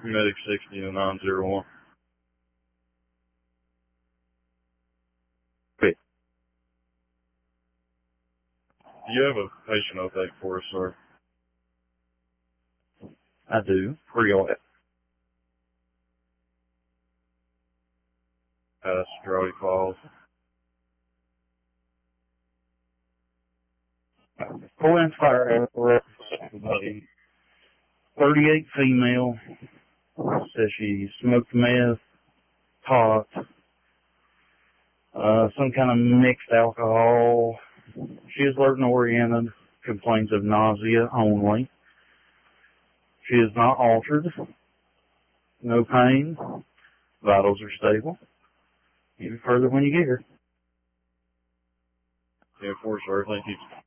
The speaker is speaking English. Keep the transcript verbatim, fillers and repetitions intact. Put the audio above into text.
Medic sixty to nine zero one. Great. Do you have a patient update for us, sir? I do. Where y'all at? Past Strody Falls. Full and fire apparatus. thirty-eight female. Says she smoked meth, pot, uh, some kind of mixed alcohol. She is alert and oriented. Complains of nausea only. She is not altered. No pain. Vitals are stable. Even further when you get here. ten four, sir. Thank you.